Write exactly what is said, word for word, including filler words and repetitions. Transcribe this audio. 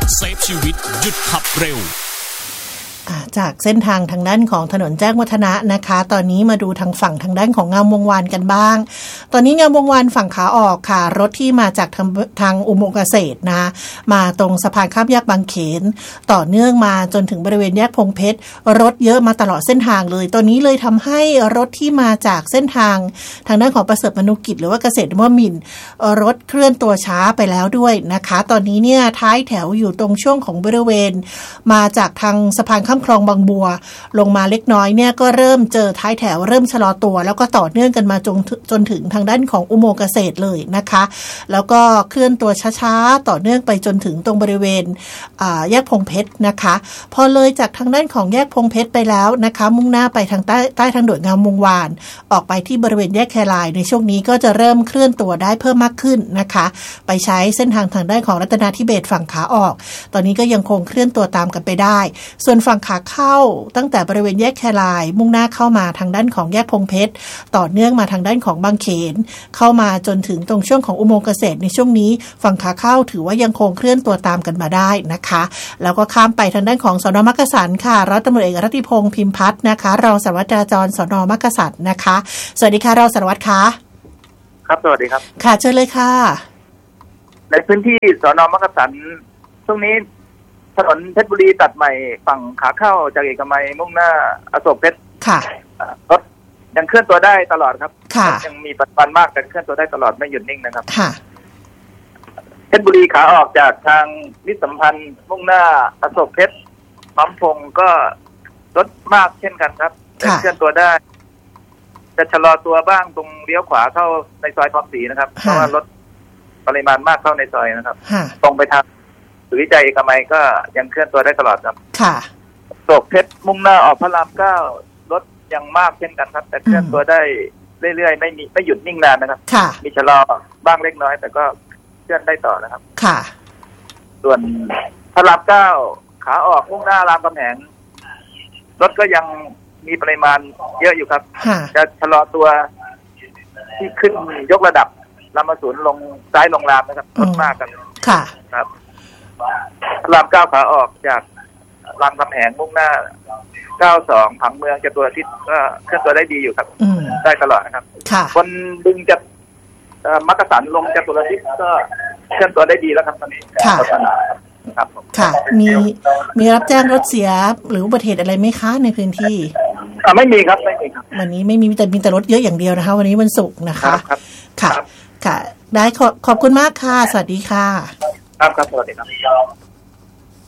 เซฟชีวิตหยุดขับเร็วจากเส้นทางทางด้านของถนนแจ้งวัฒนะนะคะตอนนี้มาดูทางฝั่งทางด้านของงามวงวานกันบ้างตอนนี้งามวงวานฝั่งขาออกค่ะรถที่มาจากทางทางอุโมงค์เกษตรนะมาตรงสะพานข้ามแยกบางเขนต่อเนื่องมาจนถึงบริเวณแยกพงเพชรรถเยอะมาตลอดเส้นทางเลยตอนนี้เลยทำให้รถที่มาจากเส้นทางทางด้านของประเสริฐมนุกิจหรือว่าเกษตรนวมินทร์รถเคลื่อนตัวช้าไปแล้วด้วยนะคะตอนนี้เนี่ยท้ายแถวอยู่ตรงช่วงของบริเวณมาจากทางสะพานข้ามคลองบางบัวลงมาเล็กน้อยเนี่ยก็เริ่มเจอท้ายแถวเริ่มชะลอตัวแล้วก็ต่อเนื่องกันมาจนจนถึงทางด้านของอุโมงค์เกษตรเลยนะคะแล้วก็เคลื่อนตัวช้าๆต่อเนื่องไปจนถึงตรงบริเวณแยกพงเพชรนะคะพอเลยจากทางด้านของแยกพงเพชรไปแล้วนะคะมุ่งหน้าไปทางใต้ใต้ทางด่วนงามวงวานออกไปที่บริเวณแยกแครายในช่วงนี้ก็จะเริ่มเคลื่อนตัวได้เพิ่มมากขึ้นนะคะไปใช้เส้นทางทางด้านของรัตนาธิเบศรฝั่งขาออกตอนนี้ก็ยังคงเคลื่อนตัวตามกันไปได้ส่วนฝั่งขาเข้าตั้งแต่บริเวณแยกแครายมุ่งหน้าเข้ามาทางด้านของแยกพงเพชรต่อเนื่องมาทางด้านของบางเขนเข้ามาจนถึงตรงช่วงของอุโมงค์เกษตรในช่วงนี้ฝั่งขาเข้าถือว่ายังคงเคลื่อนตัวตามกันมาได้นะคะแล้วก็ข้ามไปทางด้านของสน.มักกะสันค่ะร้อยตำรวจเอกรัตติพงษ์พิมพัฒน์นะคะรองสารวัตรจราจรสน.มักกะสันนะคะสวัสดีค่ะรองสารวัตรคะครับสวัสดีครับค่ะเชิญเลยค่ะในพื้นที่สน.มักกะสันช่วงนี้ถนนเพชรบุรีตัดใหม่ฝั่งขาเข้าจากเอกมัยมุ่งหน้าอโศกเพชรค่ะรถยังเคลื่อนตัวได้ตลอดครับยังมีปริมาณมากแต่เคลื่อนตัวได้ตลอดไม่หยุดนิ่งนะครับค่ะเพชรบุรีขาออกจากทางนิสัมพันธ์มุ่งหน้าอโศกเพชรปั๊มพงก็รถมากเช่นกันครับแต่เคลื่อนตัวได้จะชะลอตัวบ้างตรงเลี้ยวขวาเข้าในซอยทองศรีนะครับเพราะว่ารถปริมาณมากเข้าในซอยนะครับตรงไปทางสุริจัยเอกมัยก็ยังเคลื่อนตัวได้ตลอดครับค่ะโศกเพชรมุ่งหน้าออกพระรามเก้ารถยังมากเช่นกันครับแต่เคลื่อนตัวได้เรื่อยๆไม่มีไม่หยุดนิ่งนานนะครับมีชะลอบ้างเล็กน้อยแต่ก็เคลื่อนได้ต่อนะครับค่ะส่วนพระรามเก้าขาออกมุ่งหน้ารามคำแหงรถก็ยังมีปริมาณเยอะอยู่ครับจะชะลอตัวที่ขึ้นยกระดับลำมะสูนลงซ้ายลงรามนะครับรถมากกันค่ะครับพระรามเก้าขาออกจากรามคำแหงมุ่งหน้าเก้าสองผังเมืองจตุรทิศก็เคลื่อนตัวได้ดีอยู่ครับได้ตลอดนะครับคนดึงจากมักกะสันลงจตุรทิศก็เคลื่อนตัวได้ดีแล้วครับตอนนี้ค่ะครับค่ะมีมีรับแจ้งรถเสียหรืออุบัติเหตุอะไรไหมคะในพื้นที่อ่าไม่มีครับไม่มีครับวันนี้ไม่มีแต่มีแต่รถเยอะอย่างเดียวนะคะวันนี้วันศุกร์นะคะครับค่ะค่ะได้ขอบขอบคุณมากค่ะสวัสดีค่ะครับครับสวัสดีครับ